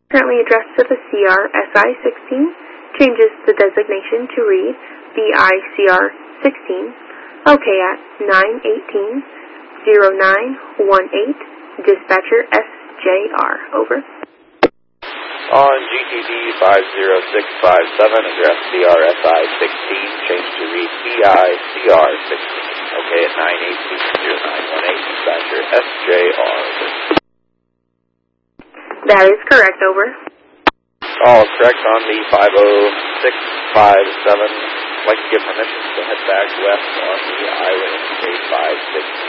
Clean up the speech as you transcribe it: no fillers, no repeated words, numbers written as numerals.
currently addressed to the CR-SI-16, changes the designation to read BICR-16, OK at 918-0918, dispatcher SJR, over. On GTD 50657, address CR-SI-16, change to read BICR-16, OK at 918-0918, dispatcher SJR, over. That is correct, over. All correct on the 50657. I'd like to give permission to head back west on the I-Way Interstate 560.